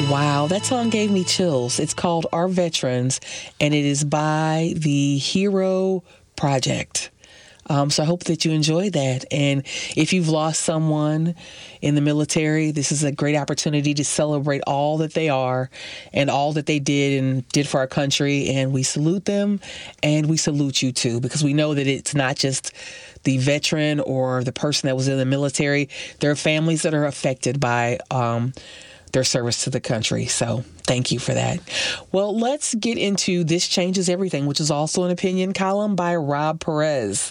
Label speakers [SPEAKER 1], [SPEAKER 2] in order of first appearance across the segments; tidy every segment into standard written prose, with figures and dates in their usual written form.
[SPEAKER 1] Wow, that song gave me chills. It's called Our Veterans, and it is by the Hero Project. So I hope that you enjoy that. And if you've lost someone in the military, this is a great opportunity to celebrate all that they are and all that they did for our country. And we salute them, and we salute you too, because we know that it's not just the veteran or the person that was in the military. There are families that are affected by their service to the country. So thank you for that. Well, let's get into This Changes Everything, which is also an opinion column by Rob Perez.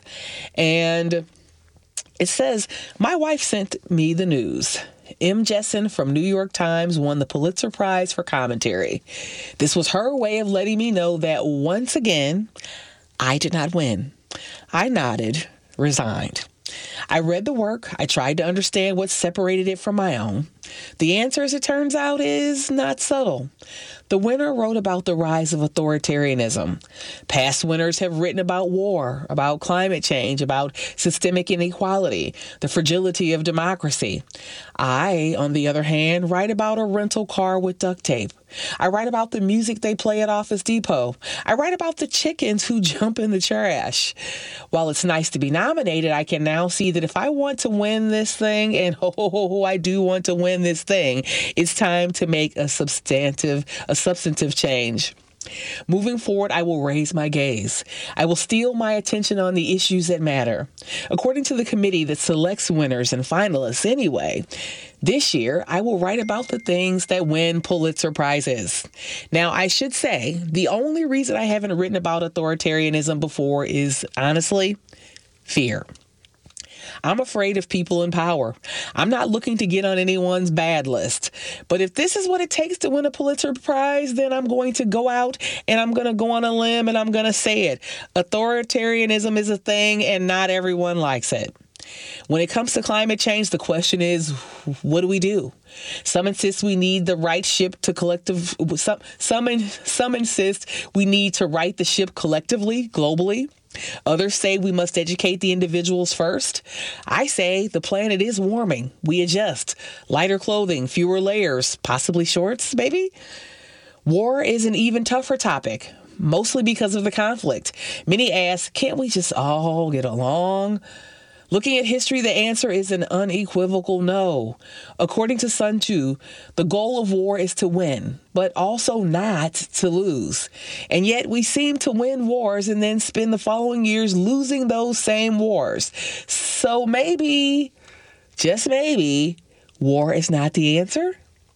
[SPEAKER 1] And it says, my wife sent me the news. M. Jessen from New York Times won the Pulitzer Prize for commentary. This was her way of letting me know that once again, I did not win. I nodded, resigned. I read the work. I tried to understand what separated it from my own. The answer, as it turns out, is not subtle. The winner wrote about the rise of authoritarianism. Past winners have written about war, about climate change, about systemic inequality, the fragility of democracy. I, on the other hand, write about a rental car with duct tape. I write about the music they play at Office Depot. I write about the chickens who jump in the trash. While it's nice to be nominated, I can now see that if I want to win this thing, and I do want to win this thing, it's time to make a substantive change. Moving forward, I will raise my gaze. I will steal my attention on the issues that matter. According to the committee that selects winners and finalists anyway, this year, I will write about the things that win Pulitzer Prizes. Now, I should say, the only reason I haven't written about authoritarianism before is, honestly, fear. I'm afraid of people in power. I'm not looking to get on anyone's bad list. But if this is what it takes to win a Pulitzer Prize, then I'm going to go out and I'm going to go on a limb and I'm going to say it. Authoritarianism is a thing and not everyone likes it. When it comes to climate change, the question is, what do we do? Some insist we need the right ship to collective. Some insist we need to right the ship collectively, globally. Others say we must educate the individuals first. I say the planet is warming. We adjust. Lighter clothing, fewer layers, possibly shorts, maybe? War is an even tougher topic, mostly because of the conflict. Many ask, can't we just all get along? Looking at history, the answer is an unequivocal no. According to Sun Tzu, the goal of war is to win, but also not to lose. And yet we seem to win wars and then spend the following years losing those same wars. So maybe, just maybe, war is not the answer?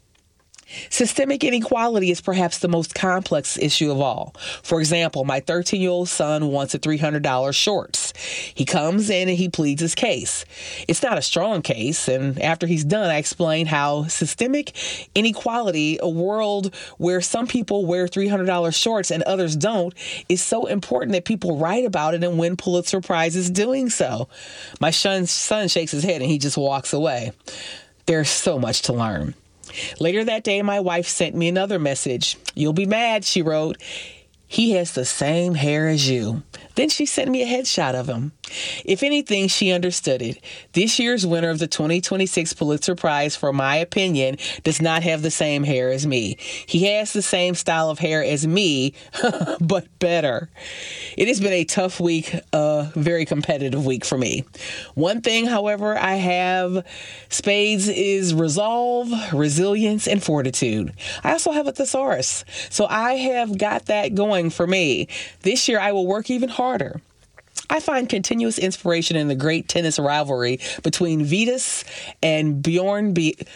[SPEAKER 1] Systemic inequality is perhaps the most complex issue of all. For example, my 13-year-old son wants a $300 shorts. He comes in and he pleads his case. It's not a strong case, and after he's done, I explain how systemic inequality, a world where some people wear $300 shorts and others don't, is so important that people write about it and win Pulitzer Prizes doing so. My son shakes his head and he just walks away. There's so much to learn. Later that day, my wife sent me another message. You'll be mad, she wrote. He has the same hair as you. Then she sent me a headshot of him. If anything, she understood it. This year's winner of the 2026 Pulitzer Prize, for my opinion, does not have the same hair as me. He has the same style of hair as me, but better. It has been a tough week, a very competitive week for me. One thing, however, I have spades is resolve, resilience, and fortitude. I also have a thesaurus, so I have got that going for me. This year, I will work even harder. I find continuous inspiration in the great tennis rivalry between Vitas and Bjorn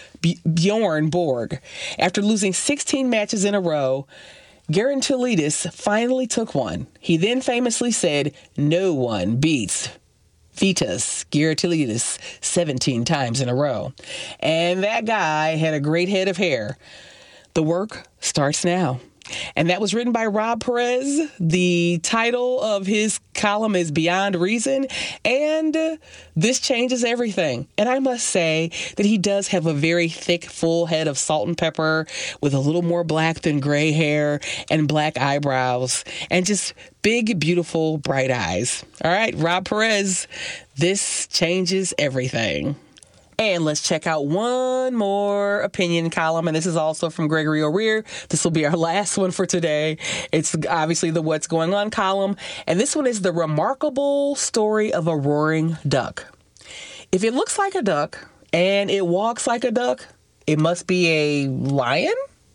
[SPEAKER 1] Borg. After losing 16 matches in a row, Garantilidis finally took one. He then famously said, "No one beats Vitas Garantilidis 17 times in a row." And that guy had a great head of hair. The work starts now. And that was written by Rob Perez. The title of his column is Beyond Reason, and This Changes Everything. And I must say that he does have a very thick, full head of salt and pepper with a little more black than gray hair and black eyebrows and just big, beautiful, bright eyes. All right, Rob Perez, This Changes Everything. And let's check out one more opinion column. And this is also from Gregory O'Rear. This will be our last one for today. It's obviously the What's Going On column. And this one is the remarkable story of a roaring duck. If it looks like a duck and it walks like a duck, it must be a lion?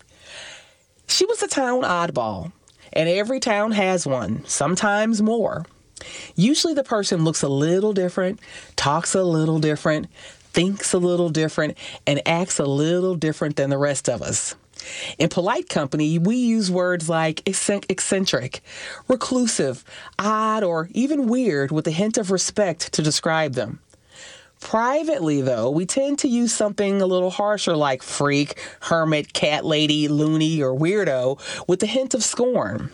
[SPEAKER 1] She was a town oddball, and every town has one, sometimes more. Usually the person looks a little different, talks a little different, thinks a little different, and acts a little different than the rest of us. In polite company, we use words like eccentric, reclusive, odd, or even weird with a hint of respect to describe them. Privately, though, we tend to use something a little harsher like freak, hermit, cat lady, loony, or weirdo with a hint of scorn.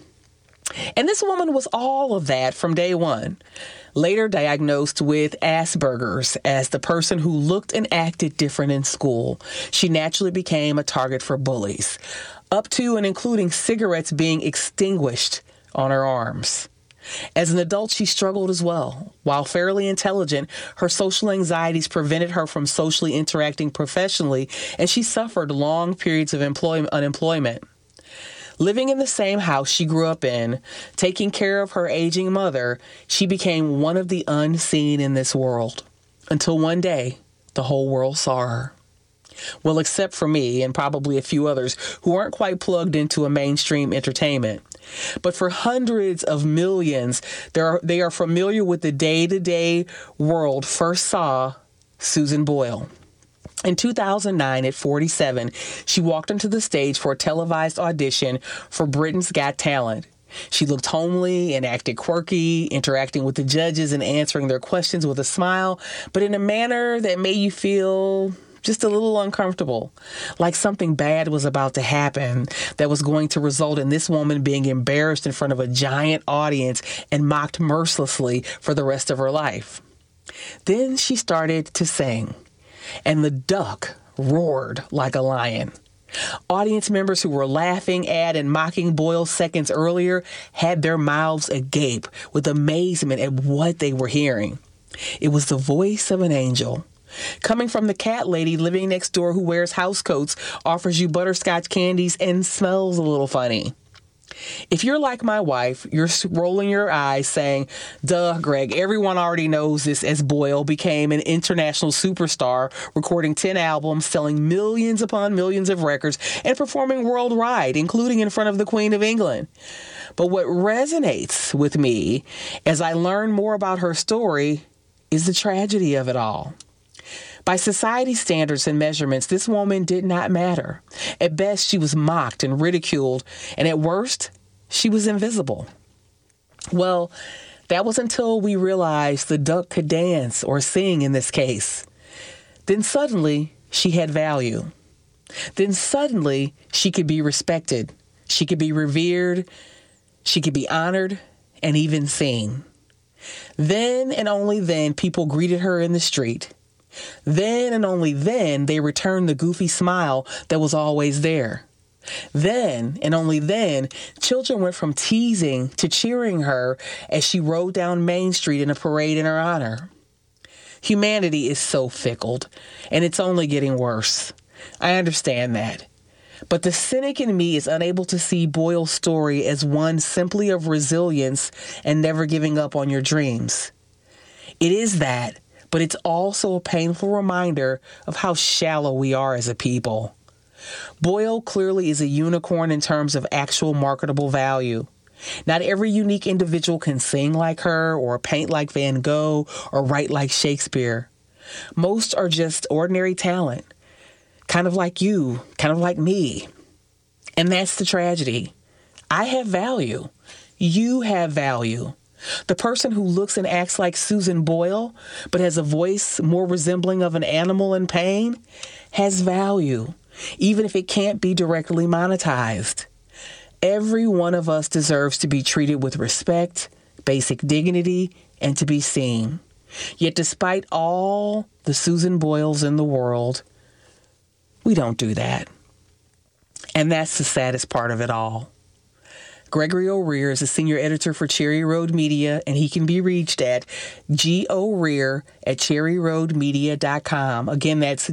[SPEAKER 1] And this woman was all of that from day one. Later diagnosed with Asperger's as the person who looked and acted different in school, she naturally became a target for bullies, up to and including cigarettes being extinguished on her arms. As an adult, she struggled as well. While fairly intelligent, her social anxieties prevented her from socially interacting professionally, and she suffered long periods of unemployment. Living in the same house she grew up in, taking care of her aging mother, she became one of the unseen in this world. Until one day, the whole world saw her. Well, except for me and probably a few others who aren't quite plugged into a mainstream entertainment. But for hundreds of millions, they are familiar with the day-to-day world first saw Susan Boyle. In 2009, at 47, she walked onto the stage for a televised audition for Britain's Got Talent. She looked homely and acted quirky, interacting with the judges and answering their questions with a smile, but in a manner that made you feel just a little uncomfortable, like something bad was about to happen that was going to result in this woman being embarrassed in front of a giant audience and mocked mercilessly for the rest of her life. Then she started to sing, and the duck roared like a lion. Audience members who were laughing at and mocking Boyle seconds earlier had their mouths agape with amazement at what they were hearing. It was the voice of an angel. Coming from the cat lady living next door who wears housecoats, offers you butterscotch candies, and smells a little funny. If you're like my wife, you're rolling your eyes saying, duh, Greg, everyone already knows this, as Boyle became an international superstar, recording 10 albums, selling millions upon millions of records, and performing worldwide, including in front of the Queen of England. But what resonates with me as I learn more about her story is the tragedy of it all. By society's standards and measurements, this woman did not matter. At best, she was mocked and ridiculed, and at worst, she was invisible. Well, that was until we realized the duck could dance or sing in this case. Then suddenly, she had value. Then suddenly, she could be respected. She could be revered. She could be honored and even seen. Then and only then, people greeted her in the street. Then and only then, they returned the goofy smile that was always there. Then and only then, children went from teasing to cheering her as she rode down Main Street in a parade in her honor. Humanity is so fickle, and it's only getting worse. I understand that. But the cynic in me is unable to see Boyle's story as one simply of resilience and never giving up on your dreams. It is that, but it's also a painful reminder of how shallow we are as a people. Boyle clearly is a unicorn in terms of actual marketable value. Not every unique individual can sing like her, or paint like Van Gogh, or write like Shakespeare. Most are just ordinary talent, kind of like you, kind of like me. And that's the tragedy. I have value. You have value. The person who looks and acts like Susan Boyle, but has a voice more resembling of an animal in pain, has value, even if it can't be directly monetized. Every one of us deserves to be treated with respect, basic dignity, and to be seen. Yet despite all the Susan Boyles in the world, we don't do that. And that's the saddest part of it all. Gregory O'Rear is a senior editor for Cherry Road Media, and he can be reached at gorear@cherryroadmedia.com. Again, that's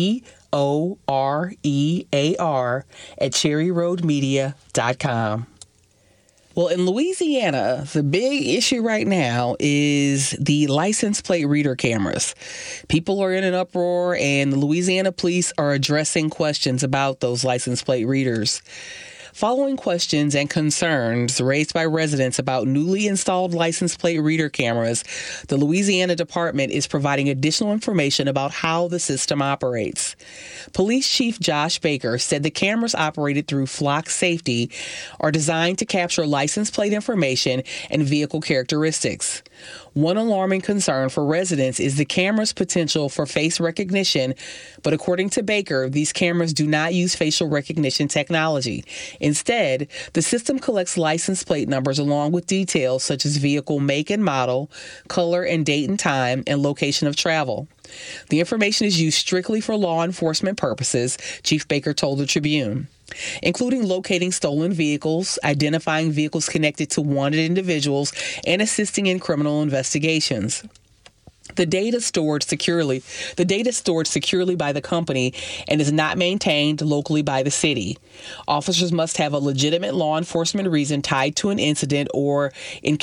[SPEAKER 1] GOREAR@cherryroadmedia.com. Well, in Louisiana, the big issue right now is the license plate reader cameras. People are in an uproar, and the Louisiana police are addressing questions about those license plate readers. Following questions and concerns raised by residents about newly installed license plate reader cameras, the Louisiana Department is providing additional information about how the system operates. Police Chief Josh Baker said the cameras operated through Flock Safety are designed to capture license plate information and vehicle characteristics. One alarming concern for residents is the camera's potential for face recognition, but according to Baker, these cameras do not use facial recognition technology. Instead, the system collects license plate numbers along with details such as vehicle make and model, color and date and time, and location of travel. The information is used strictly for law enforcement purposes, Chief Baker told the Tribune, including locating stolen vehicles, identifying vehicles connected to wanted individuals, and assisting in criminal investigations. The data stored securely by the company and is not maintained locally by the city. Officers must have a legitimate law enforcement reason tied to an incident or in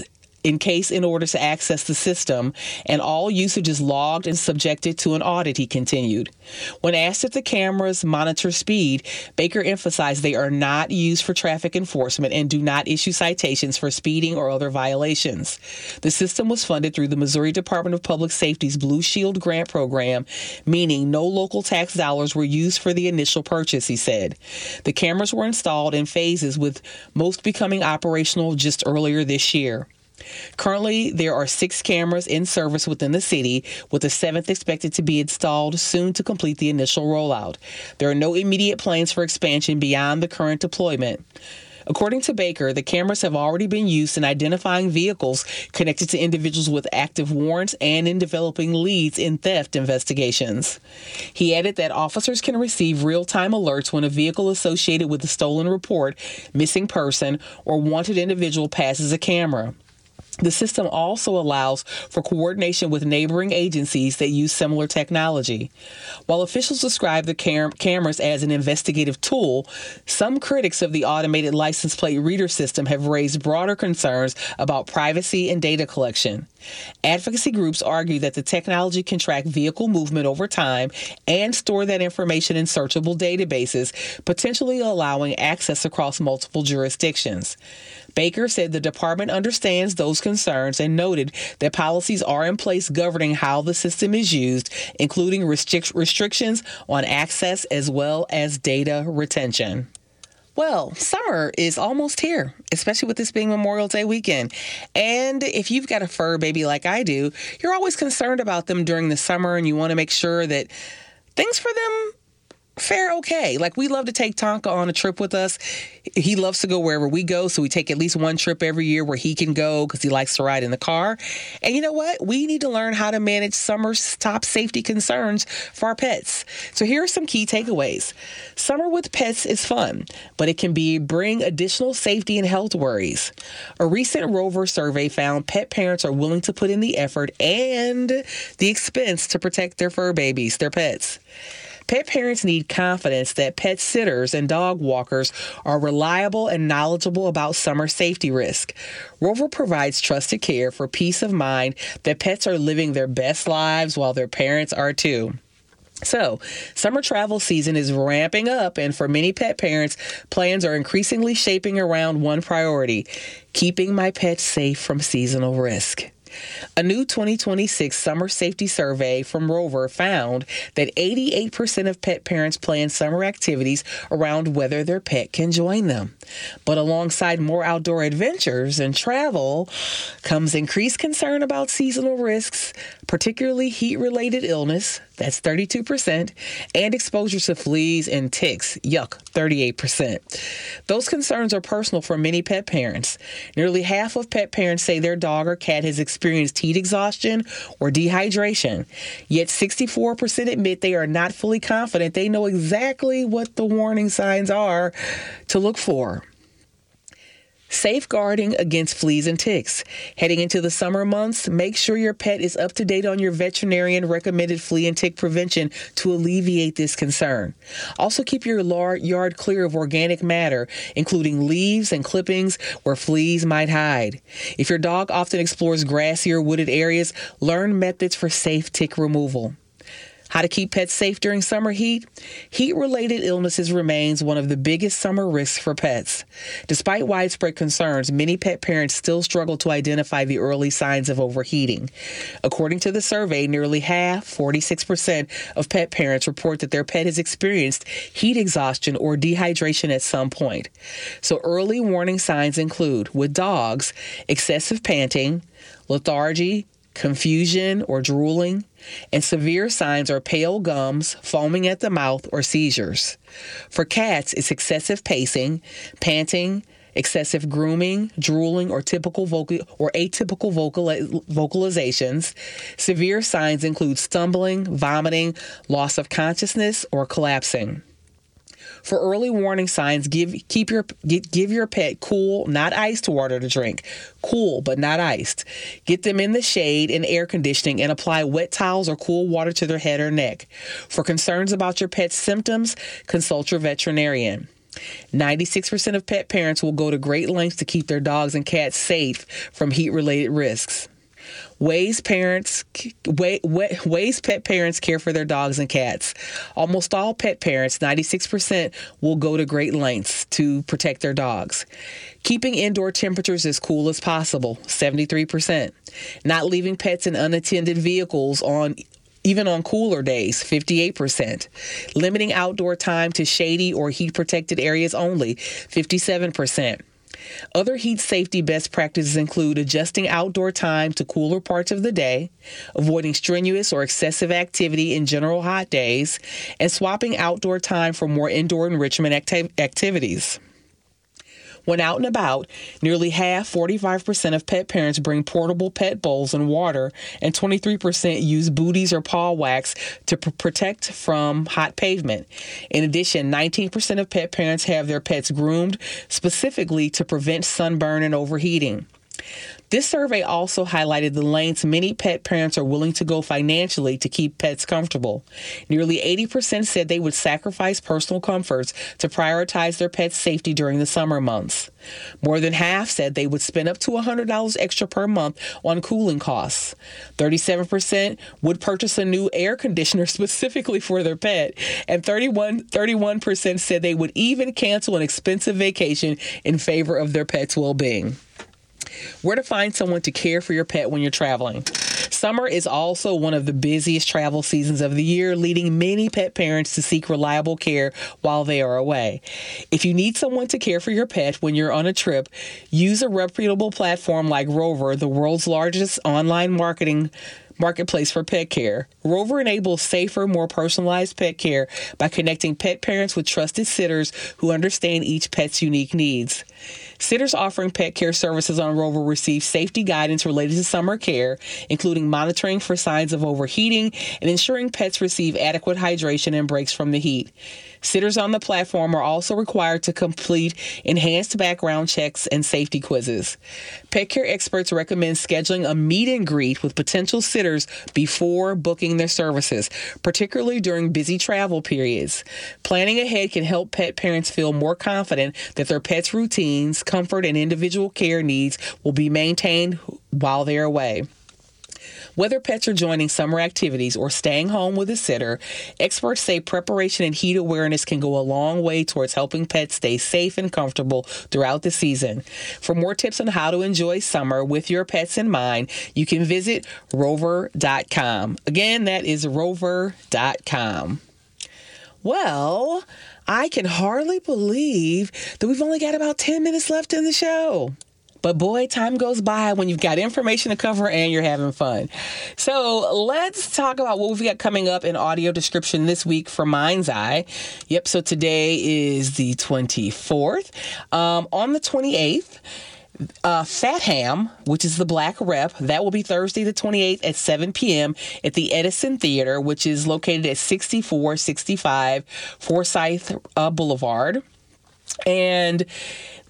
[SPEAKER 1] order to access the system, and all usage is logged and subjected to an audit, he continued. When asked if the cameras monitor speed, Baker emphasized they are not used for traffic enforcement and do not issue citations for speeding or other violations. The system was funded through the Missouri Department of Public Safety's Blue Shield grant program, meaning no local tax dollars were used for the initial purchase, he said. The cameras were installed in phases, with most becoming operational just earlier this year. Currently, there are 6 cameras in service within the city, with a 7th expected to be installed soon to complete the initial rollout. There are no immediate plans for expansion beyond the current deployment. According to Baker, the cameras have already been used in identifying vehicles connected to individuals with active warrants and in developing leads in theft investigations. He added that officers can receive real-time alerts when a vehicle associated with a stolen report, missing person, or wanted individual passes a camera. The system also allows for coordination with neighboring agencies that use similar technology. While officials describe the cameras as an investigative tool, some critics of the automated license plate reader system have raised broader concerns about privacy and data collection. Advocacy groups argue that the technology can track vehicle movement over time and store that information in searchable databases, potentially allowing access across multiple jurisdictions. Baker said the department understands those concerns and noted that policies are in place governing how the system is used, including restrictions on access as well as data retention. Well, summer is almost here, especially with this being Memorial Day weekend. And if you've got a fur baby like I do, you're always concerned about them during the summer, and you want to make sure that things for them fare okay. Like, we love to take Tonka on a trip with us. He loves to go wherever we go, so we take at least one trip every year where he can go because he likes to ride in the car. And you know what? We need to learn how to manage summer's top safety concerns for our pets. So here are some key takeaways. Summer with pets is fun, but it can bring additional safety and health worries. A recent Rover survey found pet parents are willing to put in the effort and the expense to protect their fur babies, their pets. Pet parents need confidence that pet sitters and dog walkers are reliable and knowledgeable about summer safety risk. Rover provides trusted care for peace of mind that pets are living their best lives while their parents are too. So, summer travel season is ramping up, and for many pet parents, plans are increasingly shaping around one priority: keeping my pets safe from seasonal risk. A new 2026 summer safety survey from Rover found that 88% of pet parents plan summer activities around whether their pet can join them. But alongside more outdoor adventures and travel comes increased concern about seasonal risks, particularly heat-related illness, that's 32%, and exposure to fleas and ticks, 38%. Those concerns are personal for many pet parents. Nearly half of pet parents say their dog or cat has experienced heat exhaustion or dehydration, yet 64% admit they are not fully confident they know exactly what the warning signs are to look for. Safeguarding against fleas and ticks. Heading into the summer months, make sure your pet is up to date on your veterinarian recommended flea and tick prevention to alleviate this concern. Also, keep your yard clear of organic matter, including leaves and clippings where fleas might hide. If your dog often explores grassy or wooded areas, learn methods for safe tick removal. How to keep pets safe during summer heat? Heat-related illnesses remains one of the biggest summer risks for pets. Despite widespread concerns, many pet parents still struggle to identify the early signs of overheating. According to the survey, nearly half, 46% of pet parents report that their pet has experienced heat exhaustion or dehydration at some point. So early warning signs include, with dogs, excessive panting, lethargy, confusion or drooling, and severe signs are pale gums, foaming at the mouth, or seizures. For cats, it's excessive pacing, panting, excessive grooming, drooling, or atypical vocalizations. Severe signs include stumbling, vomiting, loss of consciousness, or collapsing. For early warning signs, give your pet cool, not iced water to drink. Cool, but not iced. Get them in the shade and air conditioning and apply wet towels or cool water to their head or neck. For concerns about your pet's symptoms, consult your veterinarian. 96% of pet parents will go to great lengths to keep their dogs and cats safe from heat-related risks. Ways pet parents care for their dogs and cats. Almost all pet parents, 96%, will go to great lengths to protect their dogs. Keeping indoor temperatures as cool as possible, 73%. Not leaving pets in unattended vehicles even on cooler days, 58%. Limiting outdoor time to shady or heat-protected areas only, 57%. Other heat safety best practices include adjusting outdoor time to cooler parts of the day, avoiding strenuous or excessive activity in general hot days, and swapping outdoor time for more indoor enrichment activities. When out and about, nearly half, 45% of pet parents bring portable pet bowls and water, and 23% use booties or paw wax to protect from hot pavement. In addition, 19% of pet parents have their pets groomed specifically to prevent sunburn and overheating. This survey also highlighted the lengths many pet parents are willing to go financially to keep pets comfortable. Nearly 80% said they would sacrifice personal comforts to prioritize their pet's safety during the summer months. More than half said they would spend up to $100 extra per month on cooling costs. 37% would purchase a new air conditioner specifically for their pet, and 31% said they would even cancel an expensive vacation in favor of their pet's well-being. Where to find someone to care for your pet when you're traveling. Summer is also one of the busiest travel seasons of the year, leading many pet parents to seek reliable care while they are away. If you need someone to care for your pet when you're on a trip, use a reputable platform like Rover, the world's largest online marketplace for pet care. Rover enables safer, more personalized pet care by connecting pet parents with trusted sitters who understand each pet's unique needs. Sitters offering pet care services on Rover receive safety guidance related to summer care, including monitoring for signs of overheating and ensuring pets receive adequate hydration and breaks from the heat. Sitters on the platform are also required to complete enhanced background checks and safety quizzes. Pet care experts recommend scheduling a meet and greet with potential sitters before booking their services, particularly during busy travel periods. Planning ahead can help pet parents feel more confident that their pet's routines, comfort, and individual care needs will be maintained while they're away. Whether pets are joining summer activities or staying home with a sitter, experts say preparation and heat awareness can go a long way towards helping pets stay safe and comfortable throughout the season. For more tips on how to enjoy summer with your pets in mind, you can visit rover.com. Again, that is rover.com. Well, I can hardly believe that we've only got about 10 minutes left in the show. But boy, time goes by when you've got information to cover and you're having fun. So let's talk about what we've got coming up in audio description this week for Mind's Eye. Yep, so today is the 24th. On the 28th, Fat Ham, which is the Black Rep, that will be Thursday the 28th at 7 p.m. at the Edison Theater, which is located at 6465 Forsyth Boulevard. And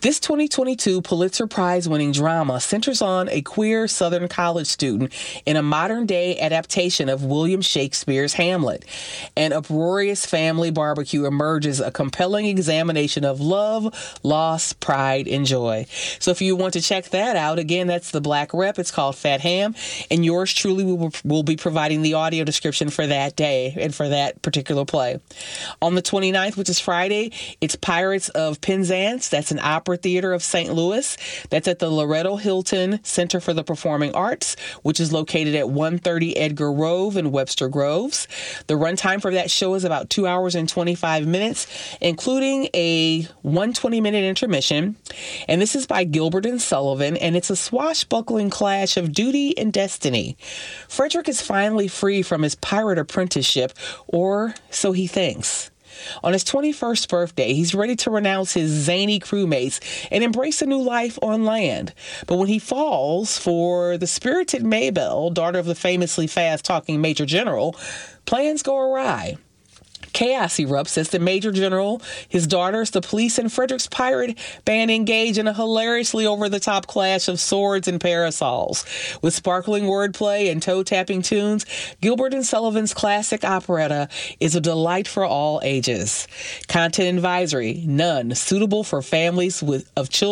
[SPEAKER 1] This 2022 Pulitzer Prize-winning drama centers on a queer Southern college student in a modern-day adaptation of William Shakespeare's Hamlet. An uproarious family barbecue emerges a compelling examination of love, loss, pride, and joy. So if you want to check that out, again, that's the Black Rep. It's called Fat Ham, and yours truly will be providing the audio description for that day and for that particular play. On the 29th, which is Friday, it's Pirates of Penzance. That's an opera theater of St. Louis. That's at the Loretto Hilton Center for the Performing Arts, which is located at 130 Edgar Rove in Webster Groves. The runtime for that show is about 2 hours and 25 minutes, including a 120-minute intermission. And this is by Gilbert and Sullivan, and it's a swashbuckling clash of duty and destiny. Frederick is finally free from his pirate apprenticeship, or so he thinks. On his 21st birthday, he's ready to renounce his zany crewmates and embrace a new life on land. But when he falls for the spirited Maybelle, daughter of the famously fast-talking Major General, plans go awry. Chaos erupts as the Major General, his daughters, the police, and Frederick's pirate band engage in a hilariously over-the-top clash of swords and parasols. With sparkling wordplay and toe-tapping tunes, Gilbert and Sullivan's classic operetta is a delight for all ages. Content advisory: none suitable for families with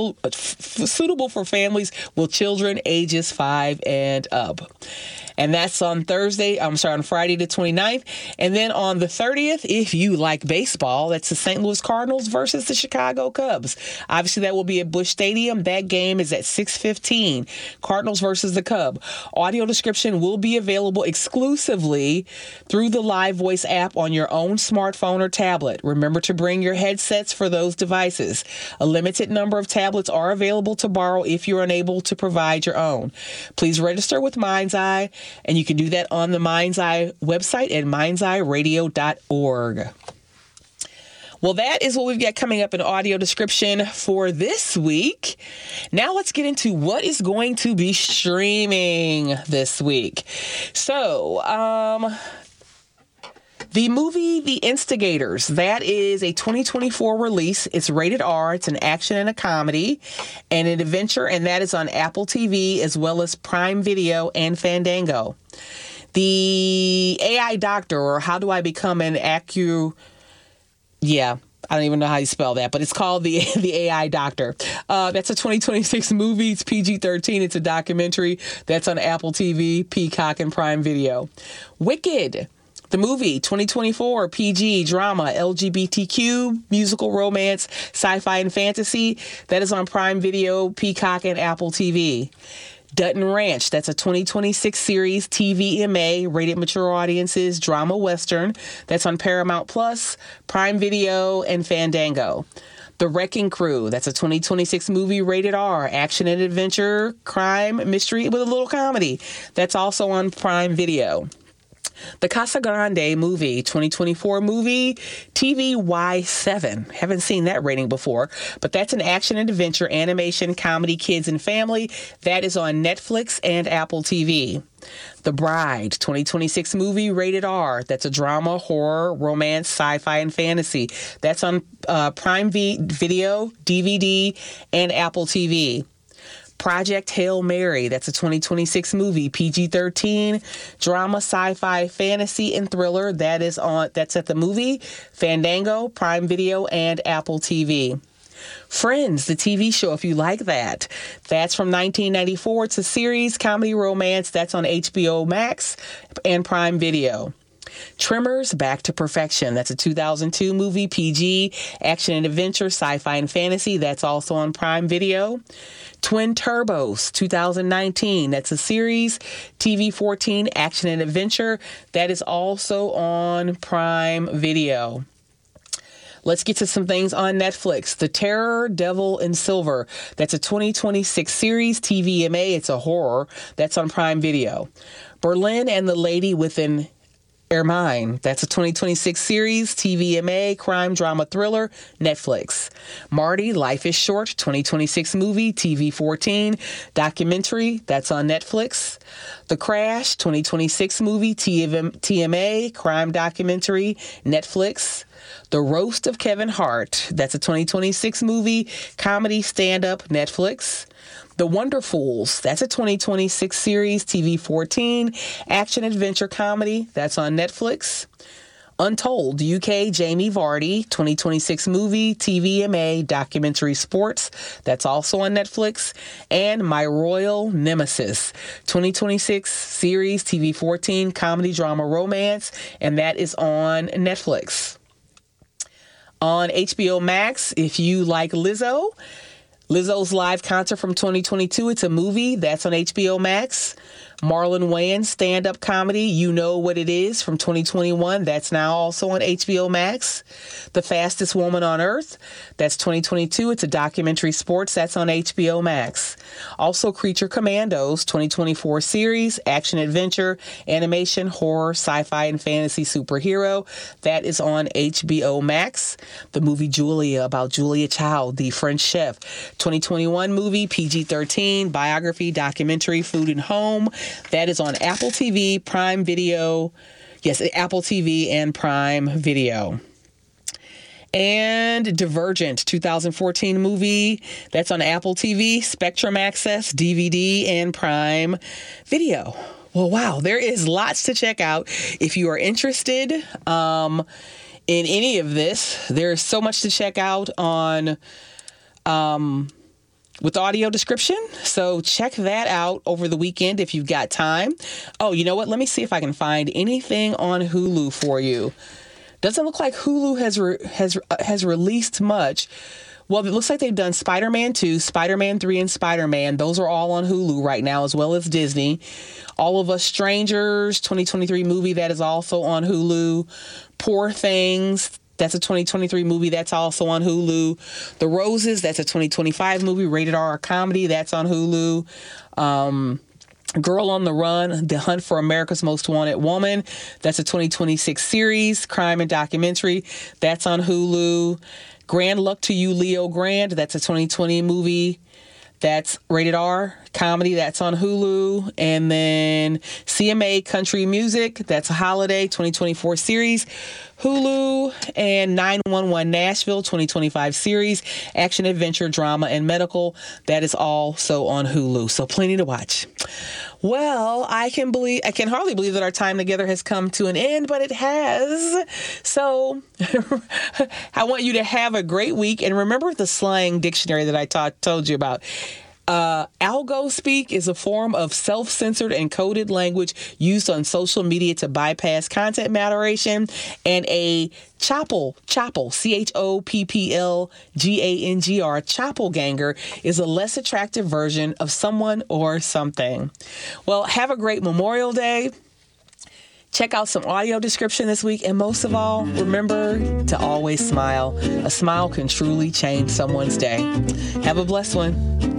[SPEAKER 1] children ages 5 and up. And that's on Friday the 29th. And then on the 30th, if you like baseball, that's the St. Louis Cardinals versus the Chicago Cubs. Obviously, that will be at Busch Stadium. That game is at 6:15. Cardinals versus the Cub. Audio description will be available exclusively through the Live Voice app on your own smartphone or tablet. Remember to bring your headsets for those devices. A limited number of tablets are available to borrow if you're unable to provide your own. Please register with Mind's Eye, and you can do that on the Mind's Eye website at mindseyeradio.org. Well, that is what we've got coming up in audio description for this week. Now let's get into what is going to be streaming this week. So, the movie The Instigators, that is a 2024 release. It's rated R. It's an action and a comedy and an adventure, and that is on Apple TV as well as Prime Video and Fandango. The AI Doctor, or How Do I Become an I don't even know how you spell that, but it's called the AI Doctor. That's a 2026 movie. It's PG-13. It's a documentary. That's on Apple TV, Peacock, and Prime Video. Wicked, the movie, 2024, PG, drama, LGBTQ, musical, romance, sci-fi, and fantasy. That is on Prime Video, Peacock, and Apple TV. Dutton Ranch, that's a 2026 series, TVMA, rated mature audiences, drama western. That's on Paramount Plus, Prime Video, and Fandango. The Wrecking Crew, that's a 2026 movie, rated R, action and adventure, crime, mystery with a little comedy. That's also on Prime Video. The Casa Grande movie, 2024 movie, TVY7. Haven't seen that rating before, but that's an action and adventure, animation, comedy, kids, and family. That is on Netflix and Apple TV. The Bride, 2026 movie, rated R. That's a drama, horror, romance, sci-fi, and fantasy. That's on Prime Video, DVD, and Apple TV. Project Hail Mary, that's a 2026 movie, PG-13, drama, sci-fi, fantasy, and thriller. That's at the movie, Fandango, Prime Video, and Apple TV. Friends, the TV show, if you like that. That's from 1994. It's a series, comedy, romance. That's on HBO Max and Prime Video. Tremors, Back to Perfection. That's a 2002 movie, PG, action and adventure, sci-fi and fantasy. That's also on Prime Video. Twin Turbos, 2019. That's a series, TV 14, action and adventure. That is also on Prime Video. Let's get to some things on Netflix. The Terror, Devil in Silver. That's a 2026 series, TVMA. It's a horror. That's on Prime Video. Berlin and the Lady Within Ermine. That's a 2026 series, TVMA, crime, drama, thriller, Netflix. Marty, Life is Short, 2026 movie, TV 14, documentary, that's on Netflix. The Crash, 2026 movie, TMA, crime documentary, Netflix. The Roast of Kevin Hart. That's a 2026 movie, comedy, stand-up, Netflix. The Wonderfuls. That's a 2026 series, TV 14, action, adventure, comedy. That's on Netflix. Untold, UK, Jamie Vardy, 2026 movie, TVMA, documentary sports. That's also on Netflix. And My Royal Nemesis, 2026 series, TV 14, comedy, drama, romance. And that is on Netflix. On HBO Max, if you like Lizzo's live concert from 2022, it's a movie. That's on HBO Max. Marlon Wayans stand-up comedy, You Know What It Is, from 2021. That's now also on HBO Max. The Fastest Woman on Earth. That's 2022. It's a documentary sports. That's on HBO Max. Also, Creature Commandos, 2024 series, action, adventure, animation, horror, sci-fi, and fantasy superhero. That is on HBO Max. The movie Julia, about Julia Child, the French chef. 2021 movie, PG-13, biography, documentary, food and home. That is on Apple TV, Prime Video. Yes, Apple TV and Prime Video. And Divergent, 2014 movie. That's on Apple TV, Spectrum Access, DVD, and Prime Video. Well, wow, there is lots to check out. If you are interested in any of this, there's so much to check out on with audio description. So check that out over the weekend if you've got time. Oh, you know what? Let me see if I can find anything on Hulu for you. Doesn't look like Hulu has released much. Well, it looks like they've done Spider-Man 2, Spider-Man 3, and Spider-Man. Those are all on Hulu right now, as well as Disney. All of Us Strangers, 2023 movie, that is also on Hulu. Poor Things, that's a 2023 movie. That's also on Hulu. The Roses, that's a 2025 movie, rated R comedy. That's on Hulu. Girl on the Run, The Hunt for America's Most Wanted Woman. That's a 2026 series, crime and documentary. That's on Hulu. Grand Luck to You, Leo Grand. That's a 2020 movie. That's rated R comedy. That's on Hulu. And then CMA Country Music. That's a holiday 2024 series. Hulu. And 911 Nashville 2025 series. Action, adventure, drama, and medical. That is also on Hulu. So plenty to watch. Well, I can hardly believe that our time together has come to an end, but it has. So I want you to have a great week. And remember the slang dictionary that I told you about. Algo speak is a form of self-censored and coded language used on social media to bypass content moderation. And a chopple, CHOPPLGANGR, chappelganger, is a less attractive version of someone or something. Well, have a great Memorial Day. Check out some audio description this week. And most of all, remember to always smile. A smile can truly change someone's day. Have a blessed one.